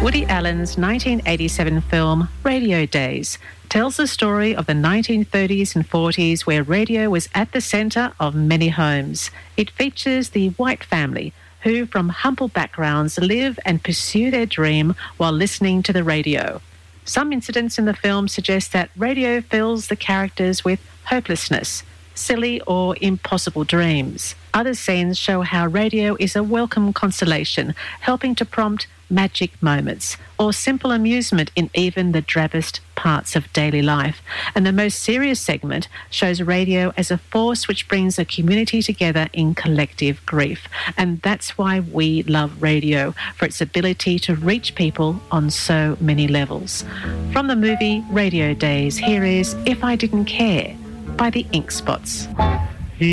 Woody Allen's 1987 film Radio Days tells the story of the 1930s and 40s where radio was at the centre of many homes. It features the White family who, from humble backgrounds, live and pursue their dream while listening to the radio. Some incidents in the film suggest that radio fills the characters with hopelessness, silly or impossible dreams. Other scenes show how radio is a welcome consolation, helping to prompt magic moments or simple amusement in even the drabbest parts of daily life. And the most serious segment shows radio as a force which brings a community together in collective grief. And that's why we love radio, for its ability to reach people on so many levels. From the movie Radio Days, here is If I Didn't Care by the Ink Spots.